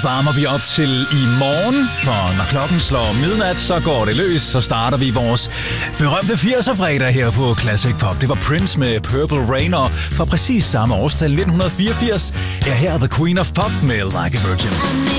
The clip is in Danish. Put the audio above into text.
Det varmer vi op til i morgen, for når klokken slår midnat, så går det løs. Så starter vi vores berømte 80'er-fredag her på Classic Pop. Det var Prince med Purple Rain, og fra præcis samme årstal, 1984, er her The Queen of Pop med Like a Virgin.